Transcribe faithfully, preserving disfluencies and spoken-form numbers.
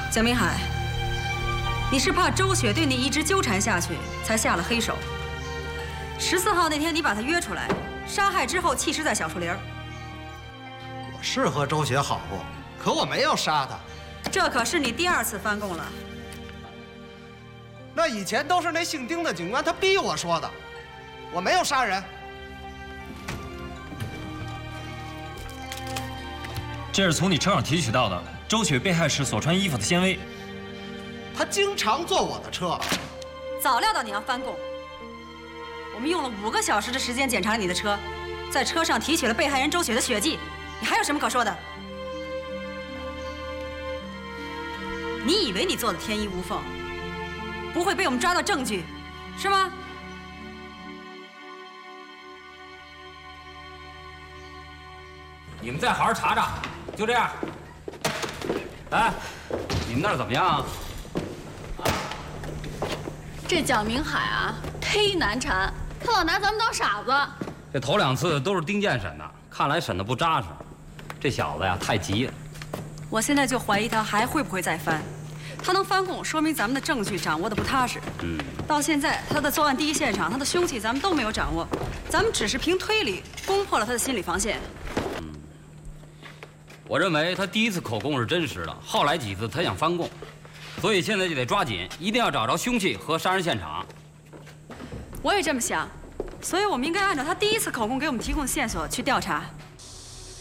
蒋明海，你是怕周雪对你一直纠缠下去，才下了黑手。十四号那天，你把她约出来，杀害之后弃尸在小树林。 我是和周雪好过，可我没有杀她。 这可是你第二次翻供了。 那以前都是那姓丁的警官他逼我说的，我没有杀人。 这是从你车上提取到的周雪被害时所穿衣服的纤维。 他经常坐我的车。 早料到你要翻供。我们用了五个小时的时间检查了你的车，在车上提取了被害人周雪的血迹，你还有什么可说的？你以为你做的天衣无缝，不会被我们抓到证据，是吗？ 你们再好好查查，就这样。哎，你们那儿怎么样啊？ 这蒋明海啊，忒难缠，他老拿咱们当傻子。 这头两次都是丁健审的，看来审的不扎实。这小子呀，太急了。 我现在就怀疑他还会不会再翻。他能翻供，说明咱们的证据掌握的不踏实。 嗯， 到现在他的作案第一现场，他的凶器咱们都没有掌握，咱们只是凭推理攻破了他的心理防线。 嗯，我认为他第一次口供是真实的，后来几次他想翻供，所以现在就得抓紧，一定要找着凶器和杀人现场。 我也这么想，所以我们应该按照他第一次口供给我们提供的线索去调查。